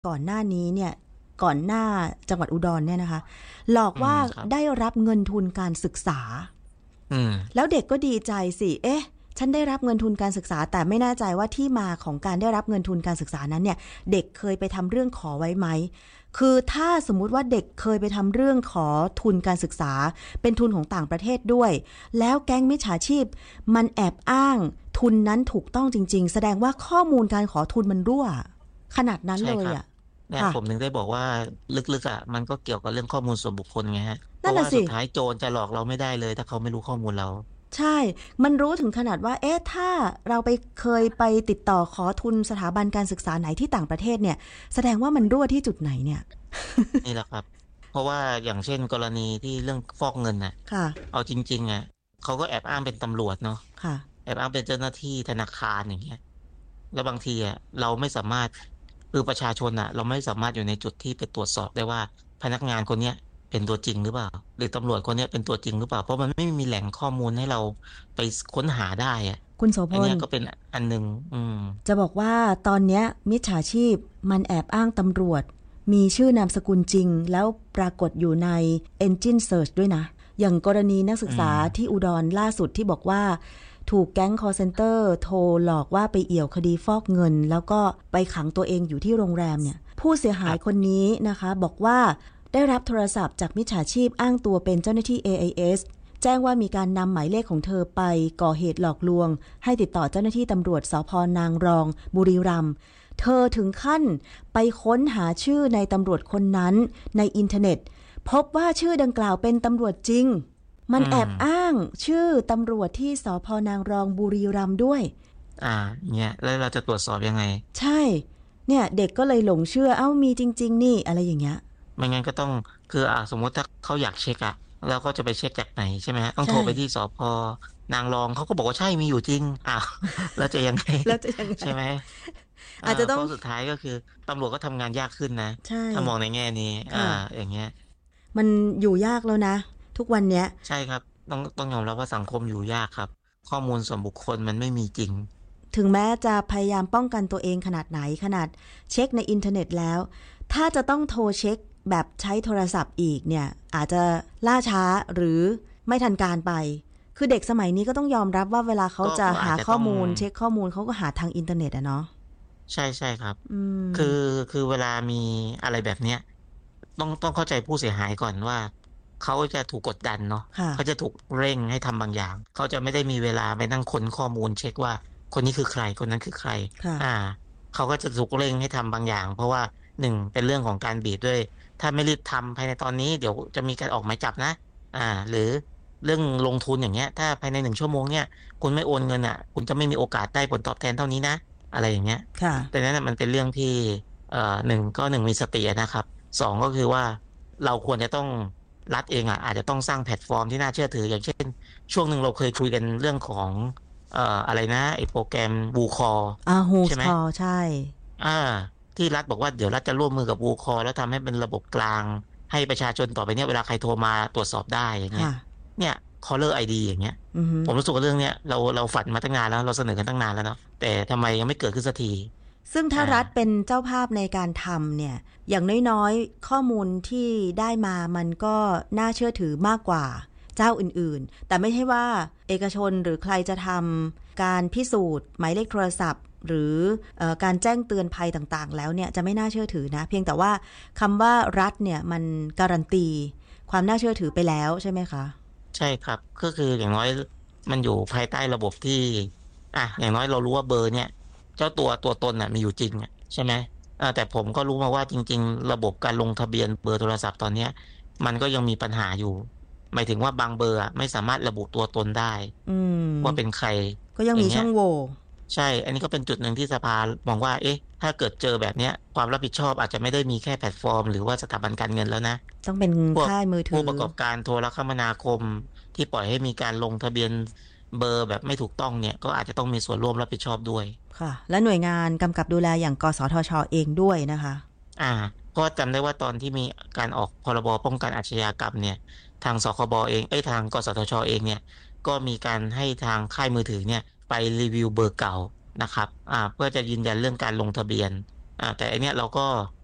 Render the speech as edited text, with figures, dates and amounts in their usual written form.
ก่อนหน้านี้เนี่ยก่อนหน้าจังหวัดอุดรเนี่ยนะคะหลอกว่าได้รับเงินทุนการศึกษาแล้วเด็กก็ดีใจสิฉันได้รับเงินทุนการศึกษาแต่ไม่แน่ใจว่าที่มาของการได้รับเงินทุนการศึกษานั้นเนี่ยเด็กเคยไปทำเรื่องขอไว้ไหมคือถ้าสมมุติว่าเด็กเคยไปทำเรื่องขอทุนการศึกษาเป็นทุนของต่างประเทศด้วยแล้วแก๊งมิจฉาชีพมันแอบอ้างทุนนั้นถูกต้องจริงๆแสดงว่าข้อมูลการขอทุนมันรั่วขนาดนั้นเลยอ่ะเนี่ยผมถึงได้บอกว่าลึกๆอ่ะมันก็เกี่ยวกับเรื่องข้อมูลส่วนบุคคลไงฮะเพราะว่าสุดท้ายโจรจะหลอกเราไม่ได้เลยถ้าเขาไม่รู้ข้อมูลเราใช่มันรู้ถึงขนาดว่าถ้าเราเคยไปติดต่อขอทุนสถาบันการศึกษาไหนที่ต่างประเทศเนี่ยแสดงว่ามันรั่วที่จุดไหนเนี่ยนี่แหละครับเพราะว่าอย่างเช่นกรณีที่เรื่องฟอกเงินน่ะเอาจริงๆอ่ะเขาก็แอบอ้างเป็นตำรวจเนาะแอบอ้างเป็นเจ้าหน้าที่ธนาคารอย่างเงี้ยแล้วบางทีอ่ะเราไม่สามารถคือประชาชนอ่ะเราไม่สามารถอยู่ในจุดที่ไปตรวจสอบได้ว่าพนักงานคนเนี้ยเป็นตัวจริงหรือเปล่าหรือตำรวจคนนี้เป็นตัวจริงหรือเปล่าเพราะมันไม่มีแหล่งข้อมูลให้เราไปค้นหาได้อ่ะคุณโสพลอันนี้ก็เป็นอันหนึ่งจะบอกว่าตอนเนี้ยมิจฉาชีพมันแอบอ้างตำรวจมีชื่อนามสกุลจริงแล้วปรากฏอยู่ใน Engine Search ด้วยนะอย่างกรณีนักศึกษาที่อุดรล่าสุดที่บอกว่าถูกแก๊ง call center โทรหลอกว่าไปเอี่ยวคดีฟอกเงินแล้วก็ไปขังตัวเองอยู่ที่โรงแรมเนี่ยผู้เสียหายคนนี้นะคะบอกว่าได้รับโทรศัพท์จากมิจฉาชีพอ้างตัวเป็นเจ้าหน้าที่ AIS แจ้งว่ามีการนำหมายเลขของเธอไปก่อเหตุหลอกลวงให้ติดต่อเจ้าหน้าที่ตำรวจสภ.นางรองบุรีรัมย์เธอถึงขั้นไปค้นหาชื่อในตำรวจคนนั้นในอินเทอร์เน็ตพบว่าชื่อดังกล่าวเป็นตำรวจจริงมันแอบอ้างชื่อตำรวจที่สภ.นางรองบุรีรัมย์ด้วยเนี่ยแล้วเราจะตรวจสอบยังไงใช่เนี่ยเด็กก็เลยหลงเชื่อมีจริงๆนี่อะไรอย่างเงี้ยไม่งั้นก็ต้องคือสมมติถ้าเขาอยากเช็คแล้วก็จะไปเช็คจากไหนใช่ไหมฮะต้องโทรไปที่สภ.นางรองเขาก็บอกว่าใช่มีอยู่จริงแล้วจะยังไงใช่ไหมอาจจะต้องสุดท้ายก็คือตำรวจก็ทำงานยากขึ้นนะถ้ามองในแง่นี้อย่างเงี้ยมันอยู่ยากแล้วนะทุกวันเนี้ยใช่ครับต้องยอมรับว่าสังคมอยู่ยากครับข้อมูลส่วนบุคคลมันไม่มีจริงถึงแม้จะพยายามป้องกันตัวเองขนาดไหนขนาดเช็คในอินเทอร์เน็ตแล้วถ้าจะต้องโทรเช็คแบบใช้โทรศัพท์อีกเนี่ยอาจจะล่าช้าหรือไม่ทันการไปคือเด็กสมัยนี้ก็ต้องยอมรับว่าเวลาเขาจะหาข้อมูลเช็คข้อมูลเขาก็หาทางอินเทอร์เน็ตเนาะใช่ใช่ครับคือเวลามีอะไรแบบเนี้ยต้องเข้าใจผู้เสียหายก่อนว่าเขาจะถูกกดดันเนาะเขาจะถูกเร่งให้ทำบางอย่างเขาจะไม่ได้มีเวลาไปนั่งค้นข้อมูลเช็คว่าคนนี้คือใครคนนั้นคือใครเขาก็จะถูกเร่งให้ทำบางอย่างเพราะว่าหนึ่งเป็นเรื่องของการบีบด้วยถ้าไม่รีบทำภายในตอนนี้เดี๋ยวจะมีการออกหมายจับนะหรือเรื่องลงทุนอย่างเงี้ยถ้าภายใน1 ชั่วโมงเนี่ยคุณไม่โอนเงินคุณจะไม่มีโอกาสได้ผลตอบแทนเท่านี้นะอะไรอย่างเงี้ยแต่นั้นมันเป็นเรื่องที่หนึ่งมีสตินะครับสองก็คือว่าเราควรจะต้องรัฐเองอาจจะต้องสร้างแพลตฟอร์มที่น่าเชื่อถืออย่างเช่นช่วงหนึ่งเราเคยคุยกันเรื่องของอะไรนะไอ้โปรแกรมวูคอใช่ไหมใช่ที่รัฐบอกว่าเดี๋ยวรัฐจะร่วมมือกับวูคอแล้วทำให้เป็นระบบกลางให้ประชาชนต่อไปเนี่ยเวลาใครโทรมาตรวจสอบได้อย่างเงี้ยเนี่ยcaller ID อย่างเงี้ยผมรู้สึกว่าเรื่องเนี้ยเราฝันมาตั้งนานแล้วเราเสนอกันตั้งนานแล้วเนาะแต่ทำไมยังไม่เกิดขึ้นสักทีซึ่งถ้ารัฐเป็นเจ้าภาพในการทำเนี่ยอย่างน้อยๆข้อมูลที่ได้มามันก็น่าเชื่อถือมากกว่าเจ้าอื่นๆแต่ไม่ใช่ว่าเอกชนหรือใครจะทำการพิสูจน์หมายเลขโทรศัพท์หรือการแจ้งเตือนภัยต่างๆแล้วเนี่ยจะไม่น่าเชื่อถือนะเพียงแต่ว่าคำว่ารัฐเนี่ยมันการันตีความน่าเชื่อถือไปแล้วใช่ไหมคะใช่ครับก็คืออย่างน้อยมันอยู่ภายใต้ระบบที่อย่างน้อยเรารู้ว่าเบอร์เนี่ยเจ้าตัวตนมีอยู่จริงใช่ไหมแต่ผมก็รู้มาว่าจริงๆระบบการลงทะเบียนเบอร์โทรศัพท์ตอนนี้มันก็ยังมีปัญหาอยู่หมายถึงว่าบางเบอร์ไม่สามารถระบุตัวตนได้ว่าเป็นใครก็ยังมีช่องโหว่ใช่อันนี้ก็เป็นจุดหนึ่งที่สภามองว่าถ้าเกิดเจอแบบนี้ความรับผิดชอบอาจจะไม่ได้มีแค่แพลตฟอร์มหรือว่าสถาบันการเงินแล้วนะต้องเป็นค่ายมือถือผู้ประกอบการโทรคมนาคมที่ปล่อยให้มีการลงทะเบียนเบอร์แบบไม่ถูกต้องเนี่ยก็อาจจะต้องมีส่วนร่วมรับผิดชอบด้วยค่ะและหน่วยงานกำกับดูแลอย่างกสทช.เองด้วยนะคะก็จำได้ว่าตอนที่มีการออกพรบป้องกันอาชญากรรมเนี่ยทางสคบเองทางกสทช.เองเนี่ยก็มีการให้ทางค่ายมือถือเนี่ยไปรีวิวเบอร์เก่านะครับเพื่อจะยืนยันเรื่องการลงทะเบียนแต่อันเนี้ยเราก็